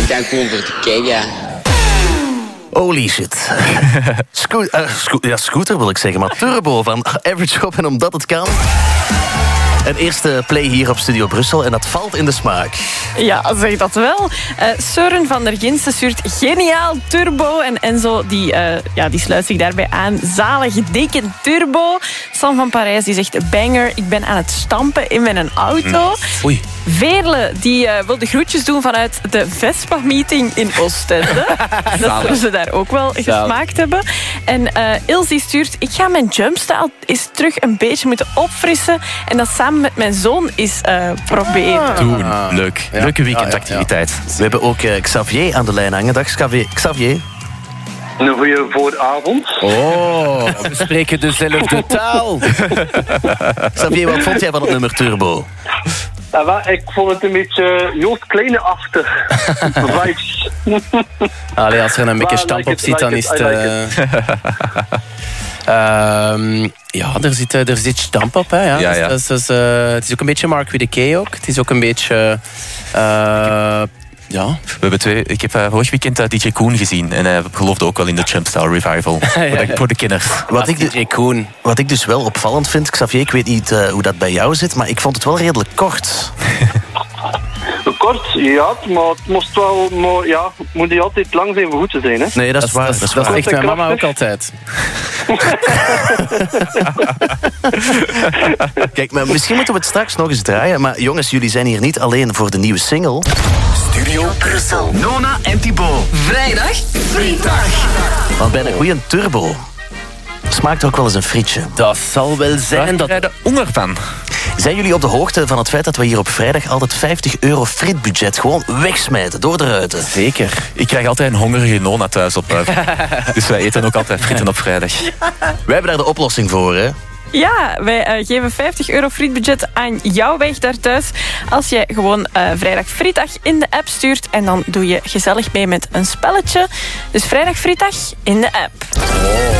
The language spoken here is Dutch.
Dan gewoon voor te kijken. Holy shit. Scooter wil ik zeggen, maar Turbo van Average Job en Omdat Het Kan. Een eerste play hier op Studio Brussel en dat valt in de smaak. Ja, zeg dat wel. Søren van der Ginsten stuurt geniaal Turbo. En Enzo die sluit zich daarbij aan. Zalig, dikke Turbo. Sam van Parijs die zegt banger. Ik ben aan het stampen in mijn auto. Oei. Veerle die wil de groetjes doen vanuit de Vespa-meeting in Oostende. Dat zullen ze daar ook wel gesmaakt hebben. En Ilse die stuurt... Ik ga mijn jumpstyle eens terug een beetje moeten opfrissen. En dat samen met mijn zoon is proberen. Doen. Leuk. Ja. Leuke weekendactiviteit. Ja. We hebben ook Xavier aan de lijn hangen. Dag Xavier. Een goede vooravond. Oh, we spreken dezelfde taal. Xavier, wat vond jij van het nummer Turbo? Ik vond het een beetje Joost Kleine-achtig. Vibes. Allee, als er een beetje stamp op zit, dan is het... er zit stamp op. Hè, ja. Ja. Dus, het is ook een beetje Mark with a K ook. Het is ook een beetje... ja. Ik heb vorig weekend DJ Koen gezien. En hij geloofde ook wel in de Jumpstyle Revival. Voor de kinders. Wat ik dus wel opvallend vind, Xavier, ik weet niet hoe dat bij jou zit, maar ik vond het wel redelijk kort. Kort, ja, maar het moest wel... Maar ja, het moet niet altijd lang zijn voor goed te zijn. Hè? Nee, dat is waar. Dat zegt mijn mama ook altijd. Kijk, maar misschien moeten we het straks nog eens draaien. Maar jongens, jullie zijn hier niet alleen voor de nieuwe single. Studio Brussel. Nona en Thibaut. Vrijdag Frietdag. Want bij een goede Turbo smaakt ook wel eens een frietje. Dat zal wel zijn. Daar de honger van. Zijn jullie op de hoogte van het feit dat we hier op vrijdag altijd €50 frietbudget gewoon wegsmijten door de ruiten? Zeker. Ik krijg altijd een hongerige Nona thuis op. Dus wij eten ook altijd frieten op vrijdag. Wij hebben daar de oplossing voor, hè? Ja, wij geven €50 frietbudget aan jou weg daar thuis. Als je gewoon vrijdag frietdag in de app stuurt. En dan doe je gezellig mee met een spelletje. Dus vrijdag frietdag in de app.